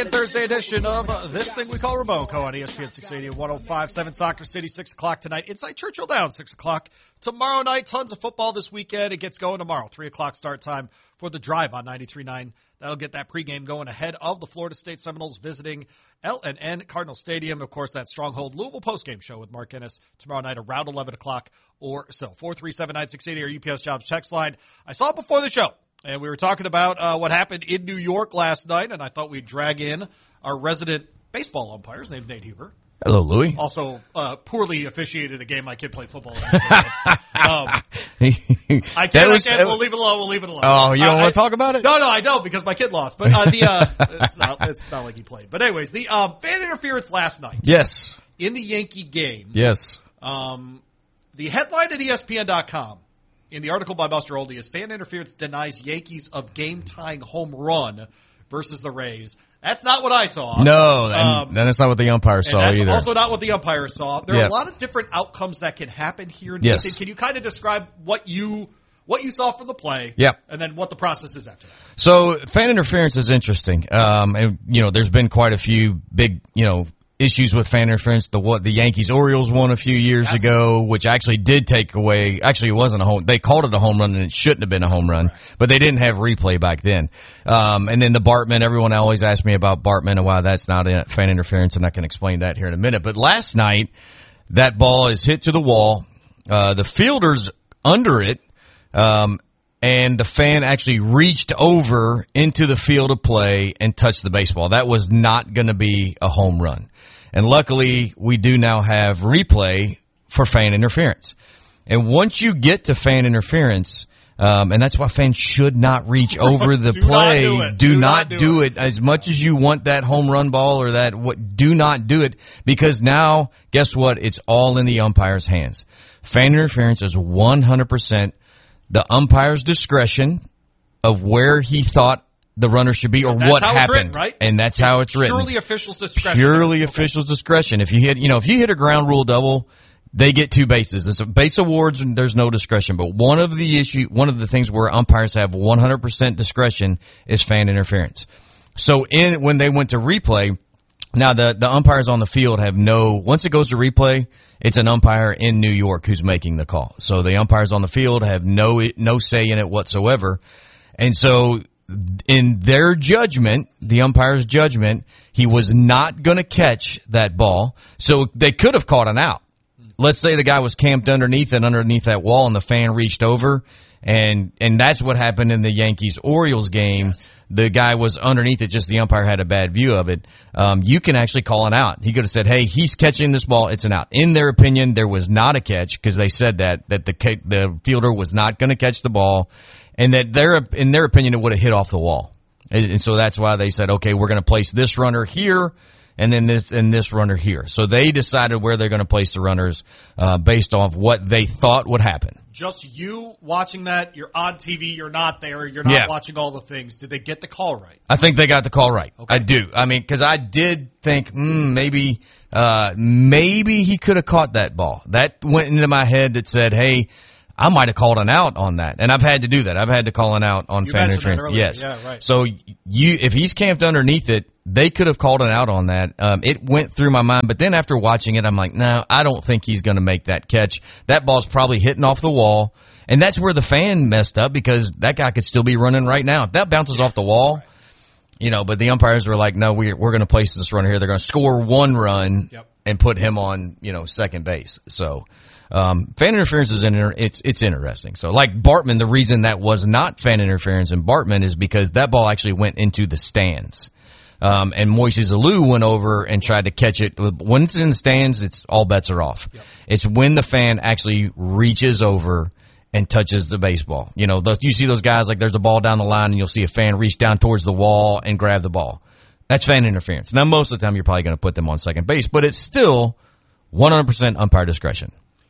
second Thursday edition of this thing we call Ramoco on ESPN 680 and 105.7 Soccer City, 6 o'clock tonight. Inside Churchill Downs, 6 o'clock tomorrow night. Tons of football this weekend. It gets going tomorrow, 3 o'clock start time for the drive on 93.9. That'll get that pregame going ahead of the Florida State Seminoles visiting L&N Cardinal Stadium. Of course, that Stronghold Louisville postgame show with Mark Ennis tomorrow night around 11 o'clock or so. 437-9680 or UPS Jobs text line. I saw it before the show, and we were talking about what happened in New York last night, and I thought we'd drag in our resident baseball umpires named Nate Huber. Hello, Louie. Also, poorly officiated a game my kid played football in. We'll leave it alone. We'll leave it alone. Oh, you don't want to talk about it? No, I don't, because my kid lost. But it's not like he played. But anyways, the fan interference last night. Yes. In the Yankee game. Yes. The headline at ESPN.com in the article by Buster Olney is fan interference denies Yankees of game-tying home run versus the Rays. That's not what I saw. No, and that's not what the umpire saw that's either. Also not what the umpire saw. There are a lot of different outcomes that can happen here. Nathan, yes. Can you kind of describe what you saw from the play? Yep. And then what the process is after that? So fan interference is interesting. And there's been quite a few big, issues with fan interference. The Yankees-Orioles won a few years ago, which actually did take away. Actually, it wasn't a home. They called it a home run, and it shouldn't have been a home run. Right. But they didn't have replay back then. And then the Bartman. Everyone always asks me about Bartman and why that's not a fan interference, and I can explain that here in a minute. But last night, that ball is hit to the wall. The fielder's under it, and the fan actually reached over into the field of play and touched the baseball. That was not going to be a home run. And luckily, we do now have replay for fan interference. And once you get to fan interference, and that's why fans should not reach over the play. Do not do it. As much as you want that home run ball or do not do it, because now, guess what? It's all in the umpire's hands. Fan interference is 100% the umpire's discretion of where he thought the runner should be or what happened. Written, right? And that's how it's written. Purely officials' discretion. Purely officials' discretion. If you hit a ground rule double, they get 2 bases. It's a base awards and there's no discretion. But one of the things where umpires have 100% discretion is fan interference. So when they went to replay, now the umpires on the field have once it goes to replay, it's an umpire in New York who's making the call. So the umpires on the field have no say in it whatsoever. And so in their judgment, the umpire's judgment, he was not going to catch that ball. So they could have caught an out. Let's say the guy was camped underneath that wall and the fan reached over. And that's what happened in the Yankees-Orioles game. Yes. The guy was underneath it, just the umpire had a bad view of it. You can actually call an out. He could have said, hey, he's catching this ball, it's an out. In their opinion, there was not a catch because they said that the fielder was not going to catch the ball, and that in their opinion, it would have hit off the wall. And so that's why they said, okay, we're going to place this runner here and then this runner here. So they decided where they're going to place the runners based off what they thought would happen. Just you watching that, you're on TV, you're not there, you're not watching all the things. Did they get the call right? I think they got the call right. Okay. I do. I mean, because I did think, maybe he could have caught that ball. That went into my head that said, hey, I might have called an out on that. And I've had to do that. I've had to call an out on fan interference. Yes. Yeah, right. So if he's camped underneath it, they could have called an out on that. It went through my mind, but then after watching it, I'm like, no, I don't think he's going to make that catch. That ball's probably hitting off the wall. And that's where the fan messed up because that guy could still be running right now. If that bounces off the wall, but the umpires were like, no, we're going to place this runner here. They're going to score one run and put him on, second base. So, fan interference is it's interesting. So like Bartman, the reason that was not fan interference in Bartman is because that ball actually went into the stands. And Moises Alou went over and tried to catch it. When it's in the stands, it's all bets are off. Yep. It's when the fan actually reaches over and touches the baseball. You see those guys, like there's a ball down the line and you'll see a fan reach down towards the wall and grab the ball. That's fan interference. Now, most of the time you're probably going to put them on second base, but it's still 100% umpire discretion.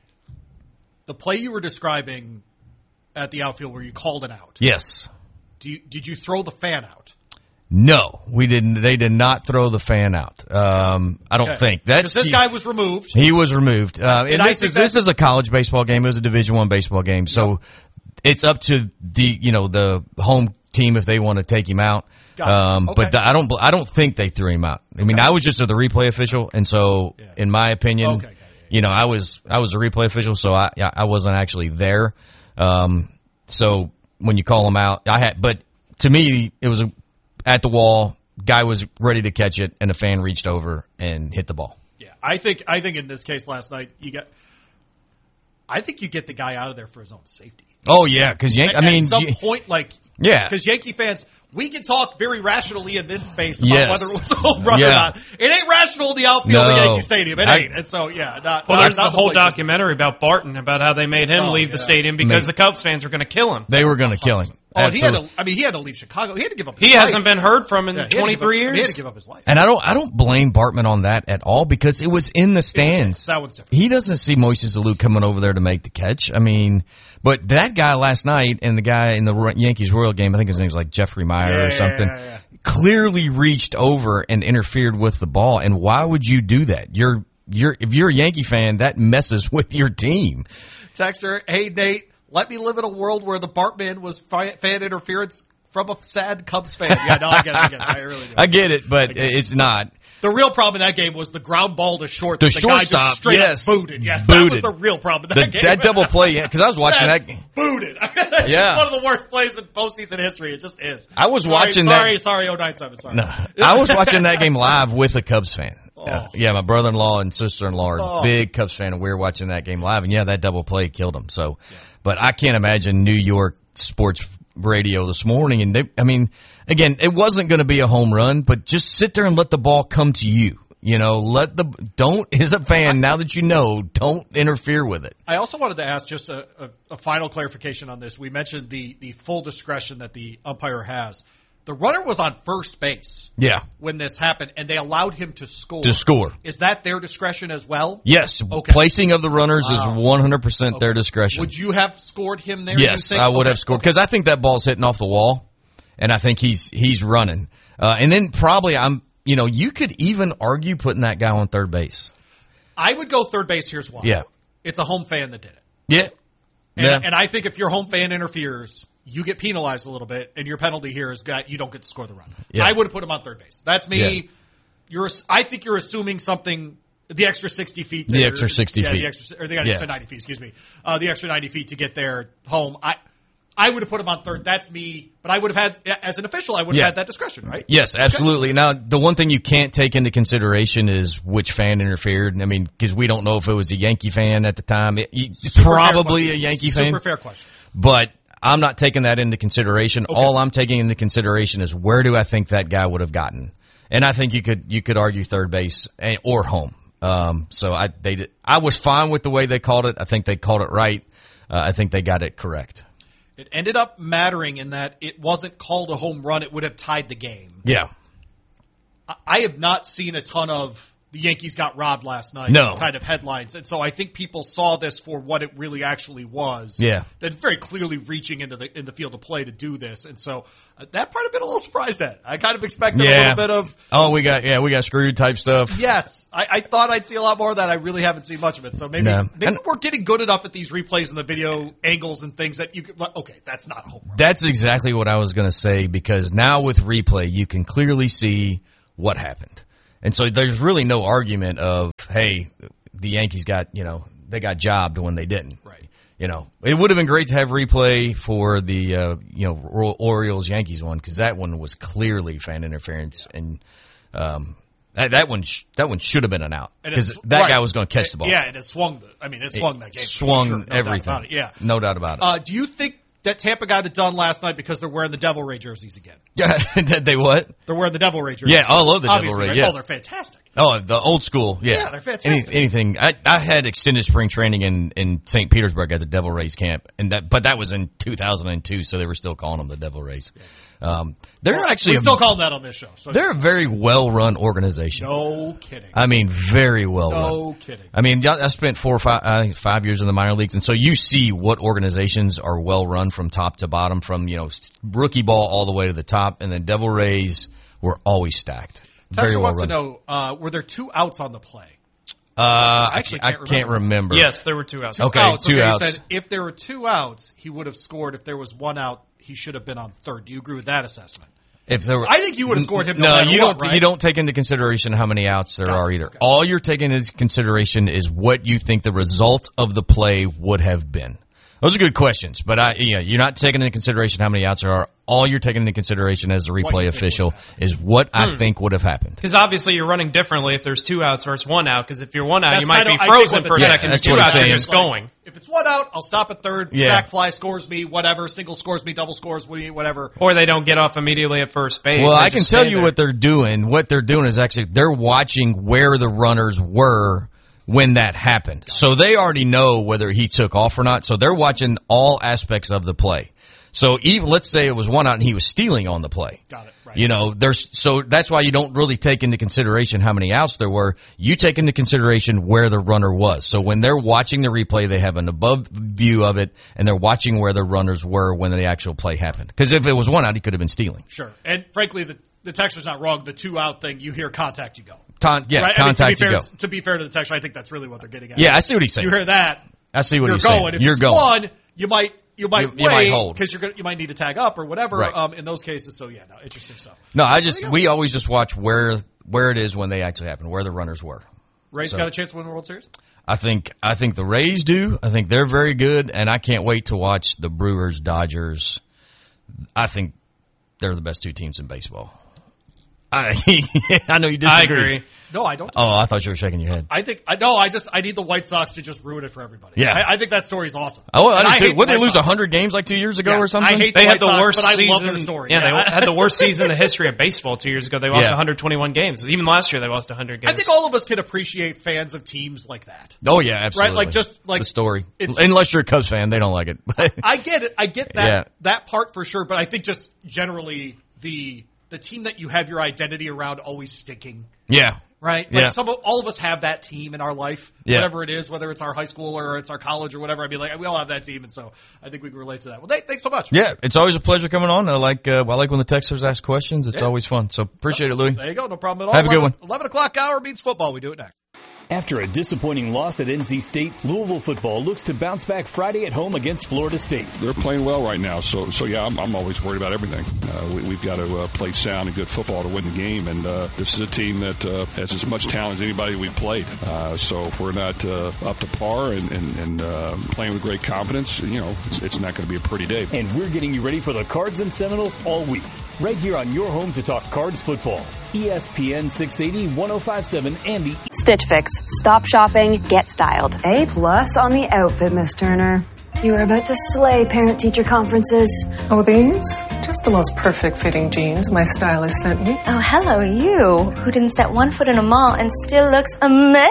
The play you were describing at the outfield where you called it out. Yes. Did you throw the fan out? No, we didn't. They did not throw the fan out. I don't think. Because this guy was removed. He was removed. And this is a college baseball game. It was a Division I baseball game. So it's up to the home team if they want to take him out. Okay. But I don't think they threw him out. I mean, I was just the replay official, and so in my opinion, I was a replay official, so I wasn't actually there. So when you call him out, but to me, it was at the wall. Guy was ready to catch it, and a fan reached over and hit the ball. Yeah, I think in this case last night, I think you get the guy out of there for his own safety. Oh yeah, because at some point, because Yankee fans, we can talk very rationally in this space about whether it was a home run or not. It ain't rational in the outfield of Yankee Stadium. It ain't. And so, there's the whole documentary about Barton, about how they made him leave the stadium because the Cubs fans were going to kill him. They were going to kill him. Oh, he had to leave Chicago. He had to give up his life. He hasn't been heard from in 23 years. He had to give up his life. And I don't blame Bartman on that at all because it was in the stands. That one's different. He doesn't see Moises Alou coming over there to make the catch. I mean, but that guy last night and the guy in the Yankees Royal game, I think his name was like Jeffrey Meyer or something, clearly reached over and interfered with the ball. And why would you do that? If you're a Yankee fan, that messes with your team. Texter, hey Nate. Let me live in a world where the Bartman was fan interference from a sad Cubs fan. Yeah, no, I get it. I really do. I get it, but it's not. The real problem in that game was the ground ball to short. The shortstop, guy just straight up booted. Yes, that was the real problem in that game. That double play, because I was watching that game. Booted. It's one of the worst plays in postseason history. It just is. I was watching that. Sorry, 097. Sorry. No, I was watching that game live with a Cubs fan. My brother-in-law and sister-in-law are big Cubs fan, and we were watching that game live. And that double play killed him. So. Yeah. But I can't imagine New York sports radio this morning. And again, it wasn't going to be a home run, but just sit there and let the ball come to you. As a fan, now that don't interfere with it. I also wanted to ask just a final clarification on this. We mentioned the full discretion that the umpire has. The runner was on first base when this happened, and they allowed him to score. Is that their discretion as well? Yes. Okay. Placing of the runners is 100% their discretion. Would you have scored him there? Yes, I would have scored because I think that ball's hitting off the wall, and I think he's running. And then probably you could even argue putting that guy on third base. I would go third base. Here's why. Yeah. It's a home fan that did it. Yeah. And I think if your home fan interferes, you get penalized a little bit, and your penalty here is that you don't get to score the run. Yeah. I would have put him on third base. That's me. Yeah. I think you're assuming something. The extra 60 feet. The extra 60 feet. The extra 90 feet. Excuse me. The extra 90 feet to get there home. I would have put him on third. That's me. But I would have had, as an official, I would have had that discretion, right? Yes, absolutely. Okay. Now, the one thing you can't take into consideration is which fan interfered. I mean, because we don't know if it was a Yankee fan at the time. Probably a Yankee fan. Super fair question. But I'm not taking that into consideration. Okay. All I'm taking into consideration is where do I think that guy would have gotten, and I think you could argue third base or home. So I was fine with the way they called it. I think they called it right. I think they got it correct. It ended up mattering in that it wasn't called a home run; it would have tied the game. Yeah, I have not seen a ton of the Yankees got robbed last night kind of headlines. And so I think people saw this for what it really actually was. Yeah. That's very clearly reaching into the field of play to do this. And so that part I've been a little surprised at. I kind of expected a little bit of we got screwed type stuff. Yes. I thought I'd see a lot more of that. I really haven't seen much of it. So maybe we're getting good enough at these replays and the video angles and things that you could that's not a home run. That's exactly what I was going to say, because now with replay you can clearly see what happened. And so there's really no argument of, hey, the Yankees got, they got jobbed when they didn't. Right. It would have been great to have replay for the, Orioles-Yankees one, because that one was clearly fan interference. And that one should have been an out, because that guy was going to catch the ball. Yeah, and it swung that game. Swung everything. No doubt about it. Do you think that Tampa got it done last night because they're wearing the Devil Ray jerseys again? Yeah, they what? They're wearing the Devil Ray jerseys. Yeah, I love the Devil Ray. Yeah. Oh, they're fantastic. Oh, the old school. Yeah, they're fantastic. Anything. I had extended spring training in St. Petersburg at the Devil Rays camp, but that was in 2002, so they were still calling them the Devil Rays. We still call them that on this show. So they're a very well-run organization. No kidding. I mean, very well-run. No kidding. I mean, I spent 4 or 5 years in the minor leagues, and so you see what organizations are well-run from top to bottom, from rookie ball all the way to the top, and then Devil Rays were always stacked. Texter wants to know, were there 2 outs on the play? I can't remember. Yes, there were 2 outs. Two outs. He said if there were 2 outs, he would have scored. If there was 1 out, he should have been on third. Do you agree with that assessment? If there were, I think you would have scored him. No, you don't. Right? You don't take into consideration how many outs there are either. Okay. All you're taking into consideration is what you think the result of the play would have been. Those are good questions, but you're not taking into consideration how many outs there are. All you're taking into consideration as a replay official is what I think would have happened. Because obviously you're running differently if there's 2 outs versus 1 out. Because if you're 1 out, you might be frozen for a second. If 2 outs, you're just going. If it's 1 out, I'll stop at third. Sack fly scores me, whatever. Single scores me, double scores me, whatever. Or they don't get off immediately at first base. Well, I can tell you what they're doing. What they're doing is actually they're watching where the runners were when that happened. So they already know whether he took off or not. So they're watching all aspects of the play. So even, let's say it was 1 out and he was stealing on the play. Got it. Right. So that's why you don't really take into consideration how many outs there were. You take into consideration where the runner was. So when they're watching the replay, they have an above view of it, and they're watching where the runners were when the actual play happened. Because if it was 1 out, he could have been stealing. Sure. And frankly, the texter's not wrong. The 2 out thing, you hear contact, you go. Right? Contact, you go. To be fair to the texter, I think that's really what they're getting at. Yeah, I see what he's saying. You hear that. I see what he's saying. saying. You're going. One, you might wait hold because you might need to tag up or whatever. Right. In those cases, so interesting stuff. No, we always just watch where it is when they actually happen, where the runners were. Rays got a chance to win the World Series? I think the Rays do. I think they're very good, and I can't wait to watch the Brewers, Dodgers. I think they're the best 2 teams in baseball. I know you disagree. I agree. No, I don't. Oh, I thought you were shaking your head. I need the White Sox to just ruin it for everybody. Yeah. I think that story's awesome. Oh, I do too. Would they lose 100 games like 2 years ago or something? I hate they the had the White worst Sox, but season. I love their story. Yeah, they had the worst season in the history of baseball 2 years ago. They lost 121 games. Even last year, they lost 100 games. I think all of us can appreciate fans of teams like that. Oh yeah, absolutely. Right, the story. Unless you're a Cubs fan, they don't like it. I get it. I get that that part for sure. But I think just generally the team that you have your identity around always sticking. Yeah. Right? Like all of us have that team in our life, whatever it is, whether it's our high school or it's our college or whatever. I mean, like, we all have that team, and so I think we can relate to that. Well, Nate, thanks so much. Yeah, it's always a pleasure coming on. I like when the texters ask questions. It's always fun. So appreciate it, Louie. There you go. No problem at all. Have a good one. 11 o'clock hour means football. We do it next. After a disappointing loss at NC State, Louisville football looks to bounce back Friday at home against Florida State. They're playing well right now, so yeah, I'm always worried about everything. We've got to play sound and good football to win the game, and this is a team that has as much talent as anybody we've played. So if we're not up to par and playing with great confidence, it's not going to be a pretty day. And we're getting you ready for the Cards and Seminoles all week, right here on your home to talk Cards football. ESPN 680, 105.7, and the Stitch Fix. Stop shopping, get styled. A+ on the outfit, Miss Turner. You are about to slay parent-teacher conferences. Oh, these? Just the most perfect fitting jeans my stylist sent me. Oh, hello, you, who didn't set one foot in a mall and still looks amazing.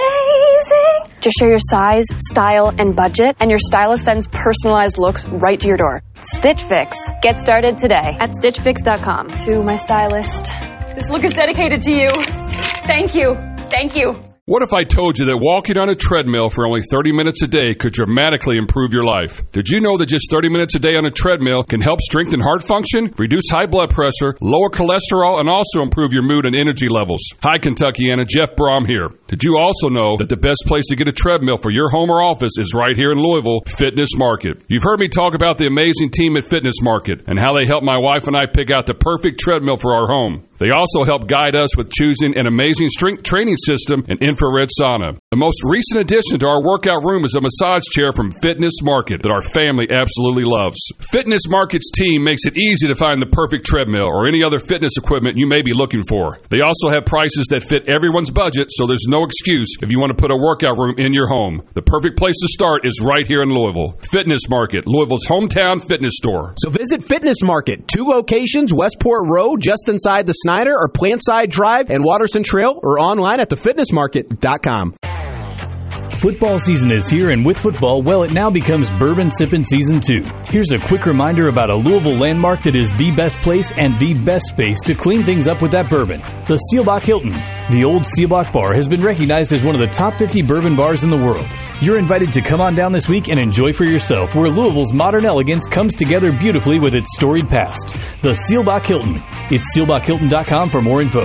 Just share your size, style, and budget, and your stylist sends personalized looks right to your door. Stitch Fix. Get started today at StitchFix.com. To my stylist, this look is dedicated to you. Thank you. Thank you. What if I told you that walking on a treadmill for only 30 minutes a day could dramatically improve your life? Did you know that just 30 minutes a day on a treadmill can help strengthen heart function, reduce high blood pressure, lower cholesterol, and also improve your mood and energy levels? Hi, Kentuckiana, Jeff Brom here. Did you also know that the best place to get a treadmill for your home or office is right here in Louisville, Fitness Market? You've heard me talk about the amazing team at Fitness Market and how they help my wife and I pick out the perfect treadmill for our home. They also help guide us with choosing an amazing strength training system and infrared sauna. The most recent addition to our workout room is a massage chair from Fitness Market that our family absolutely loves. Fitness Market's team makes it easy to find the perfect treadmill or any other fitness equipment you may be looking for. They also have prices that fit everyone's budget, so there's no excuse if you want to put a workout room in your home. The perfect place to start is right here in Louisville. Fitness Market, Louisville's hometown fitness store. So visit Fitness Market, 2 locations, Westport Road, just inside the Snyder or Plantside Drive and Watterson Trail, or online at thefitnessmarket.com. Football season is here, and with football, well, it now becomes Bourbon Sippin' Season 2. Here's a quick reminder about a Louisville landmark that is the best place and the best space to clean things up with that bourbon. The Seelbach Hilton. The old Seelbach Bar has been recognized as one of the top 50 bourbon bars in the world. You're invited to come on down this week and enjoy for yourself where Louisville's modern elegance comes together beautifully with its storied past. The Seelbach Hilton. It's SeelbachHilton.com for more info.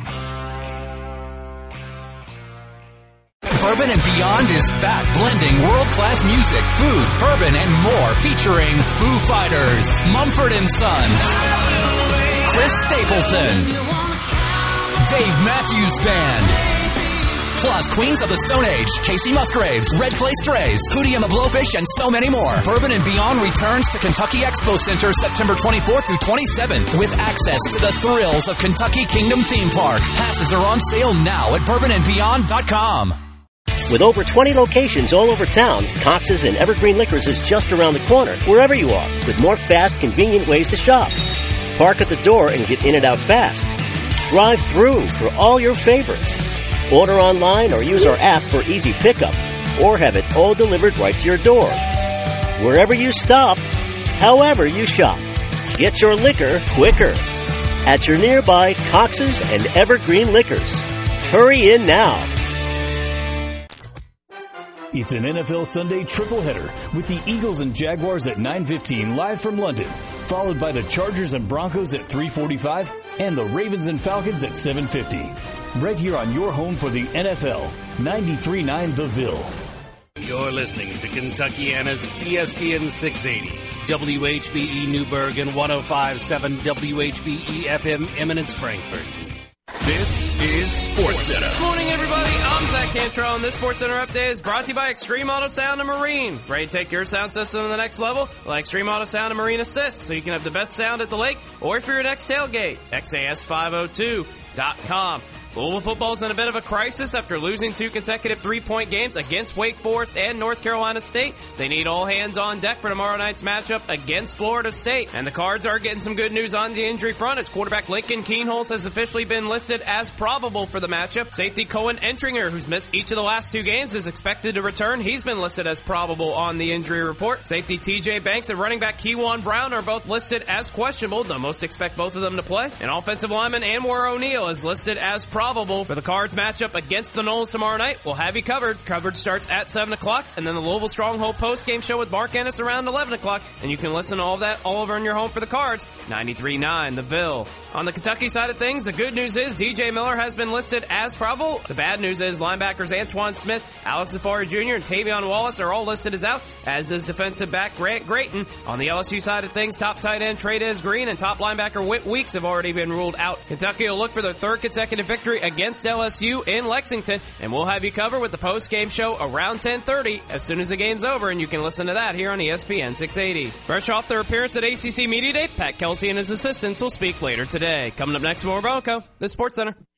Bourbon and Beyond is back, blending world-class music, food, bourbon, and more, featuring Foo Fighters, Mumford & Sons, Chris Stapleton, Dave Matthews Band, plus Queens of the Stone Age, Casey Musgraves, Red Clay Strays, Hootie and the Blowfish, and so many more. Bourbon and Beyond returns to Kentucky Expo Center September 24th through 27th with access to the thrills of Kentucky Kingdom Theme Park. Passes are on sale now at bourbonandbeyond.com. With over 20 locations all over town, Cox's and Evergreen Liquors is just around the corner, wherever you are, with more fast, convenient ways to shop. Park at the door and get in and out fast. Drive through for all your favorites. Order online or use our app for easy pickup, or have it all delivered right to your door. Wherever you stop, however you shop, get your liquor quicker at your nearby Cox's and Evergreen Liquors. Hurry in now. It's an NFL Sunday triple header with the Eagles and Jaguars at 9:15 live from London, followed by the Chargers and Broncos at 3:45 and the Ravens and Falcons at 7:50. Right here on your home for the NFL, 93.9 The Ville. You're listening to Kentuckiana's ESPN 680, WHBE Newburgh and 105.7 WHBE FM Eminence Frankfurt. This is SportsCenter. Good morning, everybody. I'm Zach Cantrell, and this SportsCenter update is brought to you by Extreme Auto Sound and Marine. Ready to take your sound system to the next level? Like Extreme Auto Sound and Marine Assist, so you can have the best sound at the lake or for your next tailgate. XAS502.com. Louisville football's in a bit of a crisis after losing 2 consecutive 3-point games against Wake Forest and North Carolina State. They need all hands on deck for tomorrow night's matchup against Florida State. And the Cards are getting some good news on the injury front as quarterback Lincoln Keenholz has officially been listed as probable for the matchup. Safety Cohen Entringer, who's missed each of the last 2 games, is expected to return. He's been listed as probable on the injury report. Safety TJ Banks and running back Kewan Brown are both listed as questionable, though most expect both of them to play. And offensive lineman Anwar O'Neal is listed as probable for the Cards matchup against the Noles tomorrow night. We'll have you covered. Coverage starts at 7 o'clock, and then the Louisville Stronghold post-game show with Mark Ennis around 11 o'clock, and you can listen to all of that all over on your home for the Cards. 93.9 The Ville. On the Kentucky side of things, the good news is DJ Miller has been listed as probable. The bad news is linebackers Antoine Smith, Alex Zafari Jr., and Tavion Wallace are all listed as out, as is defensive back Grant Grayton. On the LSU side of things, top tight end Trey'Dez Green and top linebacker Whit Weeks have already been ruled out. Kentucky will look for their 3rd consecutive victory against LSU in Lexington, and we'll have you covered with the post-game show around 10:30 as soon as the game's over, and you can listen to that here on ESPN 680. Fresh off their appearance at ACC Media Day, Pat Kelsey and his assistants will speak later today. Coming up next, more Bronco, the SportsCenter.